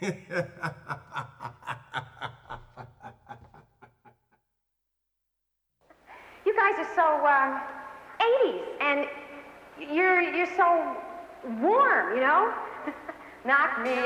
You guys are so 80s, and you're so warm, you know? Knock me